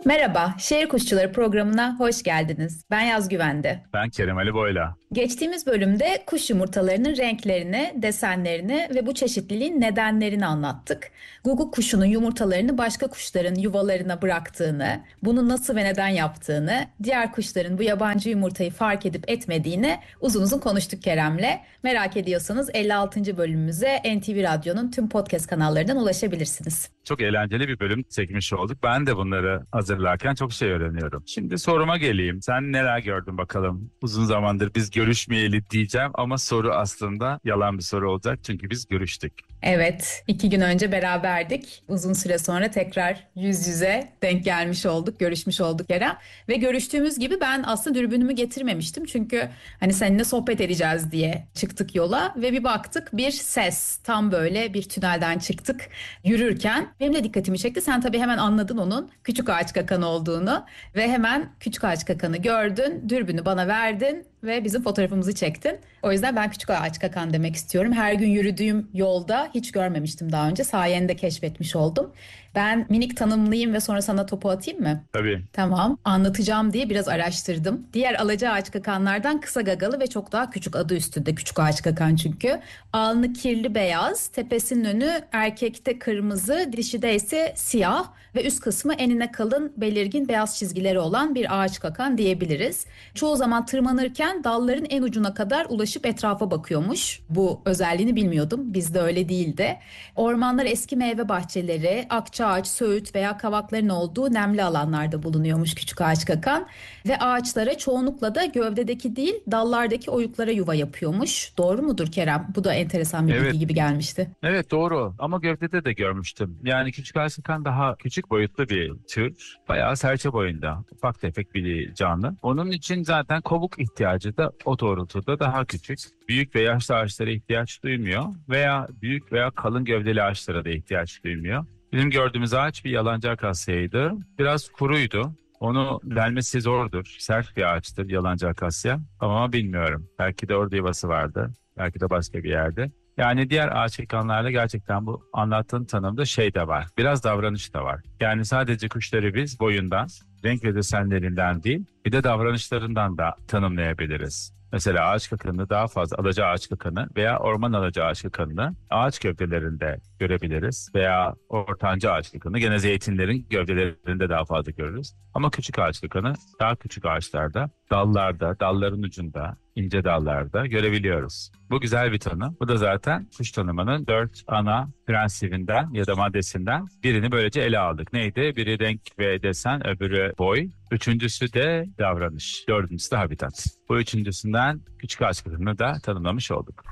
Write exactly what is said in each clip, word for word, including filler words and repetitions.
Merhaba, Şehir Kuşçuları programına hoş geldiniz. Ben Yaz Güvende. Ben Kerem Ali Boyla. Geçtiğimiz bölümde kuş yumurtalarının renklerini, desenlerini ve bu çeşitliliğin nedenlerini anlattık. Guguk kuşunun yumurtalarını başka kuşların yuvalarına bıraktığını, bunu nasıl ve neden yaptığını, diğer kuşların bu yabancı yumurtayı fark edip etmediğini uzun uzun konuştuk Kerem'le. Merak ediyorsanız elli altıncı bölümümüze N T V Radyo'nun tüm podcast kanallarından ulaşabilirsiniz. Çok eğlenceli bir bölüm çekmiş olduk. Ben de bunları hazırlarken çok şey öğreniyorum. Şimdi soruma geleyim. Sen neler gördün bakalım? Uzun zamandır biz görüşmeyeli diyeceğim ama soru aslında yalan bir soru olacak çünkü biz görüştük. Evet, iki gün önce beraberdik. Uzun süre sonra tekrar yüz yüze denk gelmiş olduk, görüşmüş olduk Kerem. Ve görüştüğümüz gibi ben aslında dürbünümü getirmemiştim. Çünkü hani seninle sohbet edeceğiz diye çıktık yola ve bir baktık bir ses. Tam böyle bir tünelden çıktık yürürken. Benim de dikkatimi çekti. Sen tabii hemen anladın onun küçük ağaç kakanı olduğunu. Ve hemen küçük ağaç kakanı gördün, dürbünü bana verdin ve bizim fotoğrafımızı çektin. O yüzden ben küçük ağaç kakan demek istiyorum. Her gün yürüdüğüm yolda hiç görmemiştim daha önce. Sayende keşfetmiş oldum. Ben minik tanımlayayım ve sonra sana topu atayım mı? Tabii. Tamam. Anlatacağım diye biraz araştırdım. Diğer alaca ağaç kakanlardan kısa gagalı ve çok daha küçük, adı üstünde küçük ağaç kakan çünkü. Alnı kirli beyaz, tepesinin önü erkekte kırmızı, dişide ise siyah ve üst kısmı enine kalın belirgin beyaz çizgileri olan bir ağaç kakan diyebiliriz. Çoğu zaman tırmanırken dalların en ucuna kadar ulaşıp etrafa bakıyormuş. Bu özelliğini bilmiyordum. Bizde öyle değildi. Ormanlar, eski meyve bahçeleri, akçaağaç, söğüt veya kavakların olduğu nemli alanlarda bulunuyormuş küçük ağaç kakan. Ve ağaçlara çoğunlukla da gövdedeki değil dallardaki oyuklara yuva yapıyormuş. Doğru mudur Kerem? Bu da enteresan bir Evet. bilgi gibi gelmişti. Evet doğru ama gövdede de görmüştüm. Yani küçük ağaçlıkan daha küçük boyutlu bir tür. Bayağı serçe boyunda. Ufak tefek bir canlı. Onun için zaten kovuk ihtiyacı da o doğrultuda daha küçük. Büyük ve yaşlı ağaçlara ihtiyaç duymuyor. Veya büyük veya kalın gövdeli ağaçlara da ihtiyaç duymuyor. Bizim gördüğümüz ağaç bir yalancı akasyaydı. Biraz kuruydu. Onu delmesi zordur. Sert bir ağaçtır yalancı akasya. Ama bilmiyorum. Belki de orada yuvası vardı. Belki de başka bir yerde. Yani diğer ağaç kakanlarla gerçekten bu anlattığın tanımda şey de var. Biraz davranış da var. Yani sadece kuşları biz boyundan, renk ve desenlerinden değil, bir de davranışlarından da tanımlayabiliriz. Mesela ağaç kakanını daha fazla alaca ağaç kakanı veya orman alaca ağaç kakanını ağaç gövdelerinde görebiliriz. Veya ortanca ağaç kakanı gene zeytinlerin gövdelerinde daha fazla görürüz. Ama küçük ağaç kakanı daha küçük ağaçlarda, dallarda, dalların ucunda, ince dallarda görebiliyoruz. Bu güzel bir tanım. Bu da zaten kuş tanımının dört ana prensibinden ya da maddesinden birini böylece ele aldık. Neydi? Biri renk ve desen, öbürü boy. Üçüncüsü de davranış. Dördüncüsü de habitat. Bu üçüncüsünden küçük ağaç kakanını da tanımlamış olduk.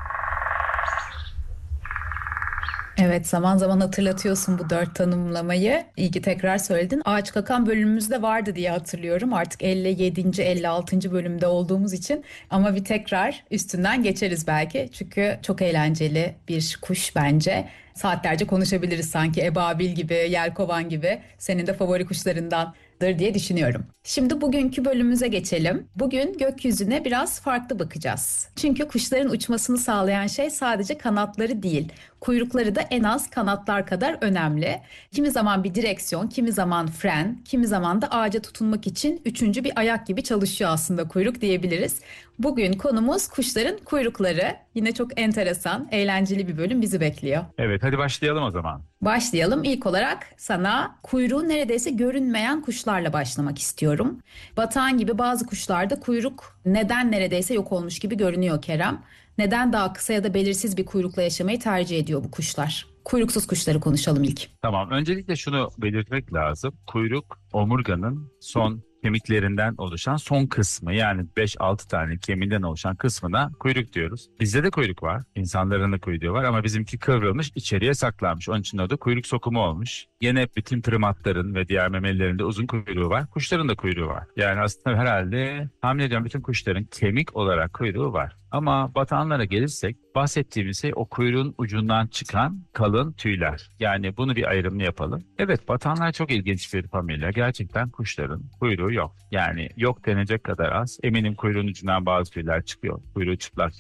Evet, zaman zaman hatırlatıyorsun bu dört tanımlamayı. İyi ki tekrar söyledin. Ağaç kakan bölümümüzde vardı diye hatırlıyorum. Artık elli yedinci elli altıncı bölümde olduğumuz için. Ama bir tekrar üstünden geçeriz belki. Çünkü çok eğlenceli bir kuş bence. Saatlerce konuşabiliriz sanki, ebabil gibi, yelkovan gibi. Senin de favori kuşlarından diye düşünüyorum. Şimdi bugünkü bölümümüze geçelim. Bugün gökyüzüne biraz farklı bakacağız. Çünkü kuşların uçmasını sağlayan şey sadece kanatları değil, kuyrukları da en az kanatlar kadar önemli. Kimi zaman bir direksiyon, kimi zaman fren, kimi zaman da ağaca tutunmak için üçüncü bir ayak gibi çalışıyor aslında kuyruk diyebiliriz. Bugün konumuz kuşların kuyrukları. Yine çok enteresan, eğlenceli bir bölüm bizi bekliyor. Evet, hadi başlayalım o zaman. Başlayalım. İlk olarak sana kuyruğu neredeyse görünmeyen kuşlarla başlamak istiyorum. Batan gibi bazı kuşlarda kuyruk neden neredeyse yok olmuş gibi görünüyor Kerem. Neden daha kısa ya da belirsiz bir kuyrukla yaşamayı tercih ediyor bu kuşlar? Kuyruksuz kuşları konuşalım ilk. Tamam, öncelikle şunu belirtmek lazım. Kuyruk omurganın son kemiklerinden oluşan son kısmı, yani beş altı tane kemiğinden oluşan kısmına kuyruk diyoruz. Bizde de kuyruk var. İnsanların da kuyruğu var ama bizimki kıvrılmış, içeriye saklanmış. Onun için adı kuyruk sokumu olmuş. Yine bütün primatların ve diğer memelilerin de uzun kuyruğu var. Kuşların da kuyruğu var. Yani aslında herhalde tahmin ediyorum bütün kuşların kemik olarak kuyruğu var. Ama batanlara gelirsek bahsettiğimiz şey o kuyruğun ucundan çıkan kalın tüyler. Yani bunu bir ayrımını yapalım. Evet, batanlar çok ilginç bir familya. Gerçekten kuşların kuyruğu yok. Yani yok denecek kadar az. Eminim kuyruğun ucundan bazı tüyler çıkıyor. Kuyruğu çıplak değil.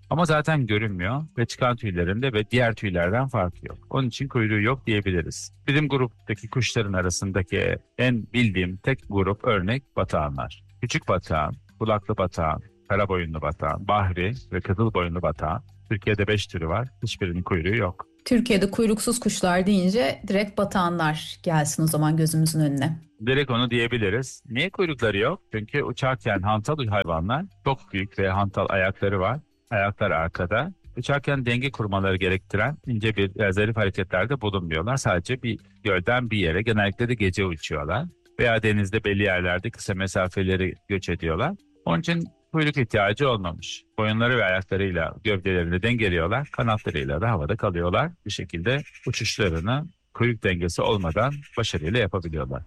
Ama zaten görünmüyor ve çıkan tüylerinde ve diğer tüylerden farkı yok. Onun için kuyruğu yok diyebiliriz. Bizim gruptaki kuşların arasındaki en bildiğim tek grup örnek batağanlar. Küçük batağan, kulaklı batağan, kara boyunlu batağan, bahri ve kızıl boyunlu batağan. Türkiye'de beş türü var. Hiçbirinin kuyruğu yok. Türkiye'de kuyruksuz kuşlar deyince direkt batağanlar gelsin o zaman gözümüzün önüne. Direkt onu diyebiliriz. Niye kuyrukları yok? Çünkü uçarken hantal hayvanlar, çok büyük ve hantal ayakları var. Ayaklar arkada. Uçarken denge kurmaları gerektiren ince bir e, zarif hareketlerde bulunmuyorlar. Sadece bir gölden bir yere, genellikle de gece uçuyorlar. Veya denizde belli yerlerde kısa mesafeleri göç ediyorlar. Onun için kuyruk ihtiyacı olmamış. Boyunları ve ayaklarıyla gövdelerini dengeliyorlar. Kanatlarıyla da havada kalıyorlar. Bir şekilde uçuşlarını kuyruk dengesi olmadan başarıyla yapabiliyorlar.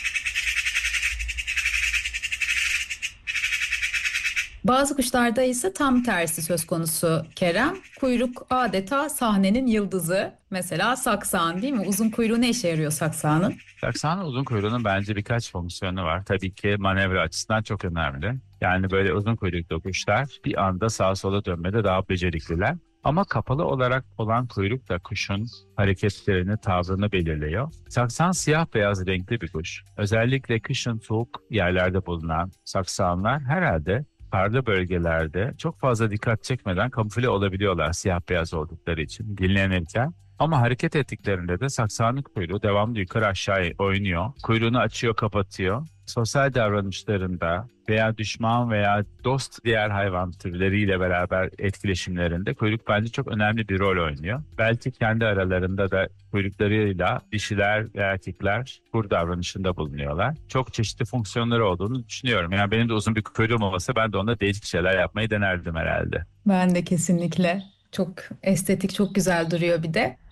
Bazı kuşlarda ise tam tersi söz konusu Kerem. Kuyruk adeta sahnenin yıldızı. Mesela saksağın değil mi? Uzun kuyruğu ne işe yarıyor saksağının? Saksanlı uzun kuyruğunun bence birkaç fonksiyonu var. Tabii ki manevra açısından çok önemli. Yani böyle uzun kuyruklu kuşlar bir anda sağa sola dönmede daha becerikliler. Ama kapalı olarak olan kuyruk da kuşun hareketlerini, tavrını belirliyor. Saksan siyah beyaz renkli bir kuş. Özellikle kışın soğuk yerlerde bulunan saksanlar herhalde karlı bölgelerde çok fazla dikkat çekmeden kamufle olabiliyorlar siyah beyaz oldukları için dinlenirken. Ama hareket ettiklerinde de saksanın kuyruğu devamlı yukarı aşağı oynuyor. Kuyruğunu açıyor, kapatıyor. Sosyal davranışlarında veya düşman veya dost diğer hayvan türleriyle beraber etkileşimlerinde kuyruk bence çok önemli bir rol oynuyor. Belki kendi aralarında da kuyruklarıyla dişiler ve erkekler kur davranışında bulunuyorlar. Çok çeşitli fonksiyonları olduğunu düşünüyorum. Yani benim de uzun bir kuyruğum olmasa ben de onda değişik şeyler yapmayı denerdim herhalde. Ben de kesinlikle. Çok estetik, çok güzel duruyor bir de.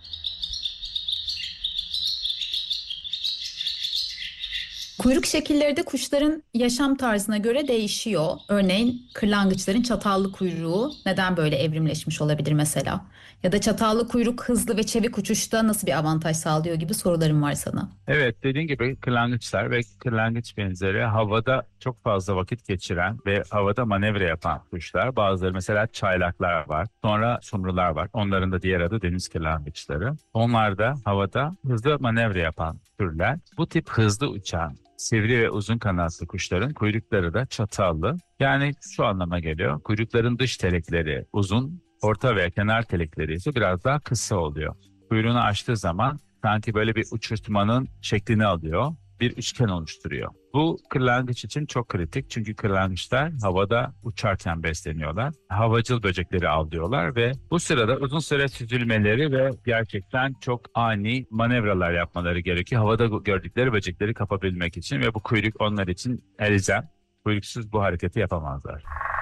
Kuyruk şekilleri de kuşların yaşam tarzına göre değişiyor. Örneğin kırlangıçların çatallı kuyruğu neden böyle evrimleşmiş olabilir mesela? Ya da çatallı kuyruk hızlı ve çevik uçuşta nasıl bir avantaj sağlıyor gibi sorularım var sana. Evet, dediğin gibi kırlangıçlar ve kırlangıç benzeri havada çok fazla vakit geçiren ve havada manevra yapan kuşlar. Bazıları mesela çaylaklar var. Sonra sumrular var. Onların da diğer adı deniz kırlangıçları. Onlar da havada hızlı manevra yapan türler. Bu tip hızlı uçan sivri ve uzun kanatlı kuşların kuyrukları da çatallı. Yani şu anlama geliyor. Kuyrukların dış telekleri uzun, orta ve kenar telekleri ise biraz daha kısa oluyor. Kuyruğunu açtığı zaman sanki böyle bir uçurtmanın şeklini alıyor, bir üçgen oluşturuyor. Bu kırlangıç için çok kritik çünkü kırlangıçlar havada uçarken besleniyorlar. Havacıl böcekleri avlıyorlar ve bu sırada uzun süre süzülmeleri ve gerçekten çok ani manevralar yapmaları gerekiyor. Havada gördükleri böcekleri kapabilmek için ve bu kuyruk onlar için elzem. Kuyruksuz bu hareketi yapamazlar.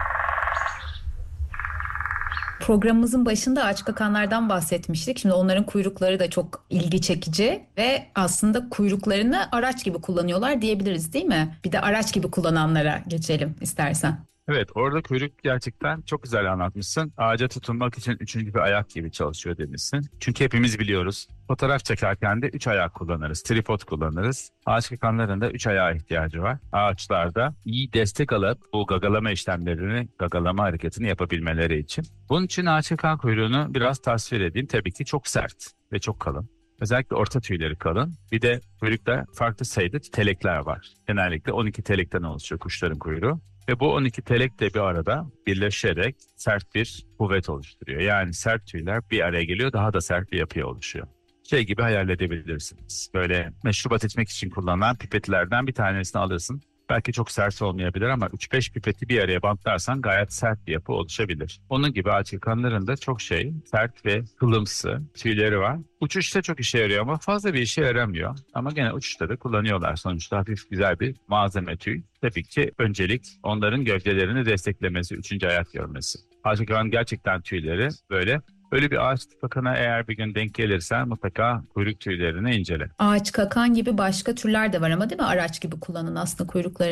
Programımızın başında aç kakanlardan bahsetmiştik. Şimdi onların kuyrukları da çok ilgi çekici ve aslında kuyruklarını araç gibi kullanıyorlar diyebiliriz değil mi? Bir de araç gibi kullananlara geçelim istersen. Evet, orada kuyruk gerçekten çok güzel anlatmışsın. Ağaca tutunmak için üçüncü bir ayak gibi çalışıyor demişsin. Çünkü hepimiz biliyoruz. Fotoğraf çekerken de üç ayak kullanırız, tripod kullanırız. Ağaç kakanların da üç ayağa ihtiyacı var. Ağaçlarda iyi destek alıp bu gagalama işlemlerini, gagalama hareketini yapabilmeleri için. Bunun için ağaç kakan kuyruğunu biraz tasvir edeyim. Tabii ki çok sert ve çok kalın. Özellikle orta tüyleri kalın. Bir de kuyrukta farklı sayıda telekler var. Genellikle on iki telekten oluşuyor kuşların kuyruğu. Ve bu on iki telek de bir arada birleşerek sert bir kuvvet oluşturuyor. Yani sert tüyler bir araya geliyor, daha da sert bir yapıya oluşuyor. Şey gibi hayal edebilirsiniz. Böyle meşrubat içmek için kullanılan pipetlerden bir tanesini alırsın. Belki çok sert olmayabilir ama üç beş pipeti bir araya bantlarsan gayet sert bir yapı oluşabilir. Onun gibi ağaç kakanların da çok şey, sert ve kılımsı tüyleri var. Uçuşta çok işe yarıyor ama fazla bir işe yaramıyor. Ama gene uçuşta da kullanıyorlar. Sonuçta hafif güzel bir malzeme tüy. Tabii ki öncelik onların gövdelerini desteklemesi, üçüncü ayak görmesi. Ağaç kakanın gerçekten tüyleri böyle. Öyle bir ağaç kakana eğer bir gün denk gelirsen mutlaka kuyruk tüylerini incele. Ağaç kakan gibi başka türler de var ama değil mi? Araç gibi kullanın aslında kuyruklarını.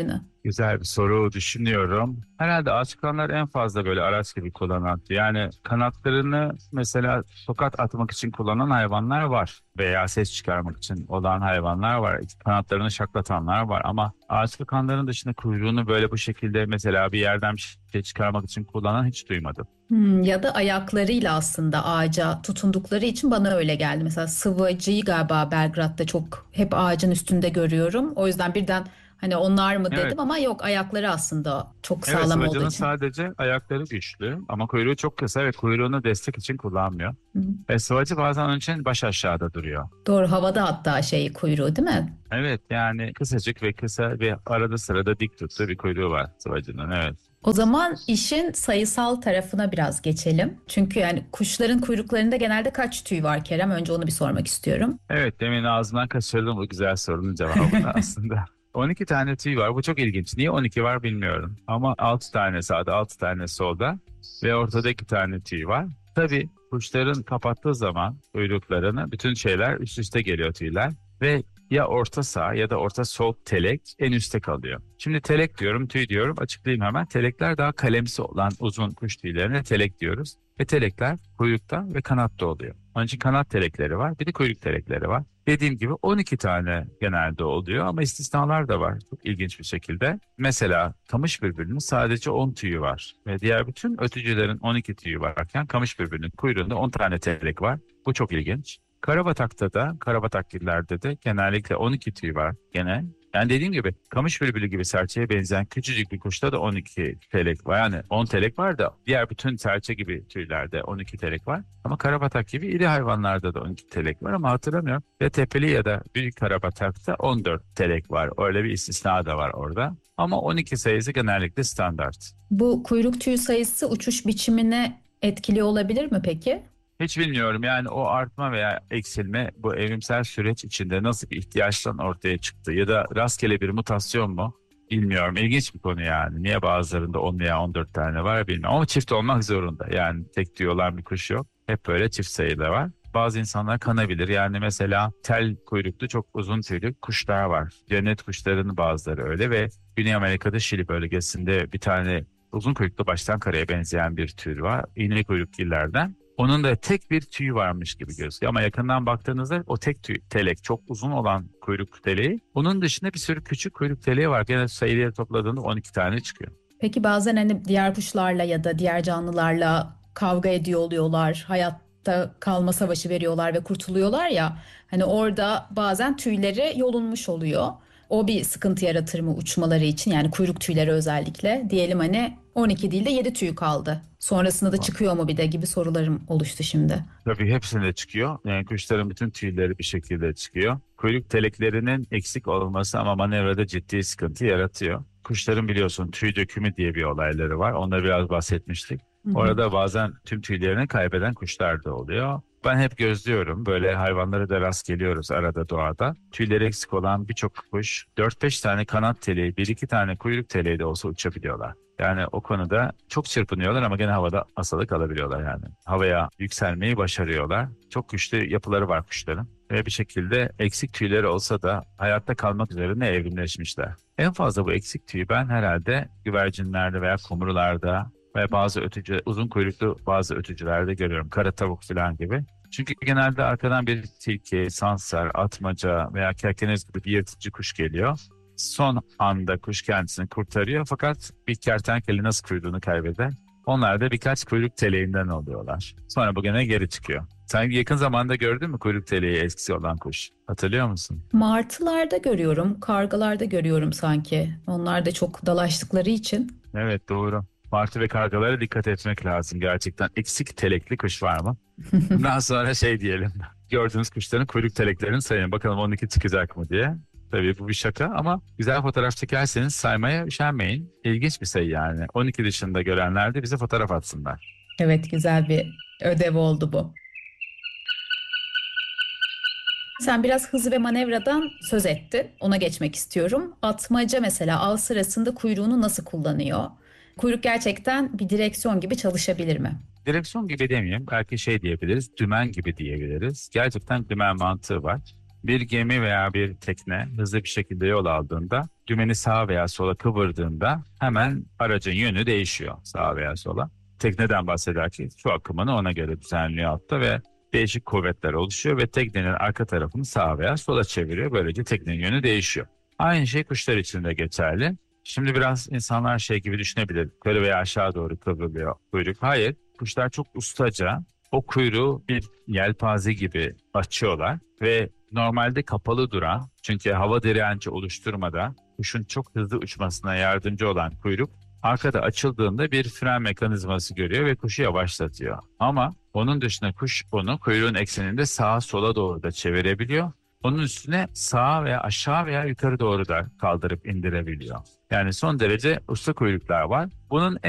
Güzel bir soru düşünüyorum. Herhalde ağaç kanlar en fazla böyle araç gibi kullanan. Yani kanatlarını mesela tokat atmak için kullanan hayvanlar var. Veya ses çıkarmak için olan hayvanlar var. Kanatlarını şaklatanlar var. Ama ağaç kanların dışında kuyruğunu böyle bu şekilde mesela bir yerden bir şey çıkarmak için kullanan hiç duymadım. Hmm, ya da ayaklarıyla aslında ağaca tutundukları için bana öyle geldi. Mesela sıvacıyı galiba Belgrad'da çok hep ağacın üstünde görüyorum. O yüzden birden hani onlar mı Evet. dedim ama yok, ayakları aslında çok Evet, sağlam olduğu sıvacının için. sadece ayakları güçlü ama kuyruğu çok kısa ve kuyruğunu destek için kullanmıyor. Hı. Ve sıvacı bazen onun için baş aşağıda duruyor. Doğru, havada hatta şey kuyruğu değil mi? Evet, yani kısacık ve kısa ve arada sırada dik tuttuğu bir kuyruğu var sıvacının, evet. O zaman işin sayısal tarafına biraz geçelim. Çünkü yani kuşların kuyruklarında genelde kaç tüy var Kerem? Önce onu bir sormak istiyorum. Evet, demin ağzımdan kaçırdım bu güzel sorunun cevabını aslında. on iki tane tüy var, bu çok ilginç. Niye on iki var bilmiyorum. Ama altı tane sağda, altı tane solda ve ortada iki tane tüy var. Tabii kuşların kapattığı zaman kuyruklarını bütün şeyler üst üste geliyor, tüyler. Ve ya orta sağ ya da orta sol telek en üstte kalıyor. Şimdi telek diyorum, tüy diyorum. Açıklayayım hemen. Telekler daha kalemsi olan uzun kuş tüylerine telek diyoruz. Ve telekler kuyrukta ve kanatta oluyor. Onun için kanat telekleri var, bir de kuyruk telekleri var. Dediğim gibi on iki tane genelde oluyor ama istisnalar da var çok ilginç bir şekilde. Mesela kamış bülbülünün sadece on tüyü var ve diğer bütün ötücülerin on iki tüyü varken kamış bülbülünün kuyruğunda on tane telek var. Bu çok ilginç. Karabatak'ta da, karabatakgillerde de genellikle on iki tüy var gene. Yani dediğim gibi kamış bülbülü gibi serçeye benzeyen küçücük bir kuşta da on iki telek var. Yani on telek var da diğer bütün serçe gibi tüylerde on iki telek var. Ama karabatak gibi iri hayvanlarda da on iki telek var ama hatırlamıyorum. Ya tepeli ya da büyük karabatakta on dört telek var. Öyle bir istisna da var orada. Ama on iki sayısı genellikle standart. Bu kuyruk tüyü sayısı uçuş biçimine etkili olabilir mi peki? Hiç bilmiyorum, yani o artma veya eksilme bu evrimsel süreç içinde nasıl bir ihtiyaçtan ortaya çıktı ya da rastgele bir mutasyon mu bilmiyorum. İlginç bir konu yani. Niye bazılarında on veya on dört tane var bilmiyorum ama çift olmak zorunda. Yani tek tüy olan bir kuş yok. Hep böyle çift sayıda var. Bazı insanlar kanabilir. Yani mesela tel kuyruklu çok uzun tüylü kuşlar var. Cennet kuşlarının bazıları öyle ve Güney Amerika'da Şili bölgesinde bir tane uzun kuyruklu baştan karaya benzeyen bir tür var. İğne kuyrukgillerden. Onun da tek bir tüyü varmış gibi gözüküyor. Ama yakından baktığınızda o tek tüy, telek, çok uzun olan kuyruk teleği. Onun dışında bir sürü küçük kuyruk teleği var. Gene sayıları topladığında on iki tane çıkıyor. Peki bazen hani diğer kuşlarla ya da diğer canlılarla kavga ediyor oluyorlar. Hayatta kalma savaşı veriyorlar ve kurtuluyorlar ya. Hani orada bazen tüyleri yolunmuş oluyor. O bir sıkıntı yaratır mı uçmaları için? Yani kuyruk tüyleri özellikle. Diyelim hani on iki değil de yedi tüy kaldı. Sonrasında da çıkıyor mu bir de gibi sorularım oluştu şimdi. Tabii hepsinde çıkıyor. Yani kuşların bütün tüyleri bir şekilde çıkıyor. Kuyruk teleklerinin eksik olması ama manevrada ciddi sıkıntı yaratıyor. Kuşların biliyorsun tüy dökümü diye bir olayları var. Onları biraz bahsetmiştik. Hı hı. Orada bazen tüm tüylerini kaybeden kuşlar da oluyor. Ben hep gözlüyorum. Böyle hayvanlara da rast geliyoruz arada doğada. Tüyleri eksik olan birçok kuş dört beş tane kanat teleği, bir iki tane kuyruk teleği de olsa uçabiliyorlar. Yani o konuda çok çırpınıyorlar ama gene havada asılı kalabiliyorlar yani. Havaya yükselmeyi başarıyorlar. Çok güçlü yapıları var kuşların. Ve bir şekilde eksik tüyleri olsa da hayatta kalmak üzerine evrimleşmişler. En fazla bu eksik tüyü ben herhalde güvercinlerde veya kumrularda ve bazı ötücü, uzun kuyruklu bazı ötücülerde görüyorum. Kara tavuk falan gibi. Çünkü genelde arkadan bir tilki, sansar, atmaca veya kerkenez gibi bir yırtıcı kuş geliyor. Son anda kuş kendisini kurtarıyor fakat bir kertenkele nasıl kuyruğunu kaybeder? Onlar da birkaç kuyruk teleğinden oluyorlar. Sonra bu gene geri çıkıyor. Sen yakın zamanda gördün mü kuyruk teleği etkisi olan kuş? Hatırlıyor musun? Martılarda görüyorum, kargalarda görüyorum sanki. Onlar da çok dalaştıkları için. Evet, doğru. Martı ve kargalara dikkat etmek lazım gerçekten. Eksik telekli kuş var mı? Bundan sonra şey diyelim. Gördüğünüz kuşların kuyruk teleklerini sayın. Bakalım on iki çıkacak mı diye. Tabii bu bir şaka ama güzel fotoğraf çekerseniz saymaya üşenmeyin. İlginç bir sayı yani. on iki dışında görenler de bize fotoğraf atsınlar. Evet, güzel bir ödev oldu bu. Sen biraz hız ve manevradan söz ettin. Ona geçmek istiyorum. Atmaca mesela av sırasında kuyruğunu nasıl kullanıyor? Kuyruk gerçekten bir direksiyon gibi çalışabilir mi? Direksiyon gibi demeyeyim. Belki şey diyebiliriz. Dümen gibi diyebiliriz. Gerçekten dümen mantığı var. Bir gemi veya bir tekne hızlı bir şekilde yol aldığında, dümeni sağa veya sola kıvırdığında hemen aracın yönü değişiyor sağa veya sola. Tekneden bahsederken su akımını ona göre düzenliyor altta ve değişik kuvvetler oluşuyor ve teknenin arka tarafını sağa veya sola çeviriyor. Böylece teknenin yönü değişiyor. Aynı şey kuşlar için de geçerli. Şimdi biraz insanlar şey gibi düşünebilir. Yukarı veya aşağı doğru kıvrılıyor kuyruk. Hayır, kuşlar çok ustaca o kuyruğu bir yelpaze gibi açıyorlar ve normalde kapalı duran, çünkü hava direnci oluşturmadan kuşun çok hızlı uçmasına yardımcı olan kuyruk arkada açıldığında bir fren mekanizması görüyor ve kuşu yavaşlatıyor. Ama onun dışında kuş onu kuyruğun ekseninde sağa sola doğru da çevirebiliyor. Onun üstüne sağa veya aşağı veya yukarı doğru da kaldırıp indirebiliyor. Yani son derece usta kuyruklar var. Bunun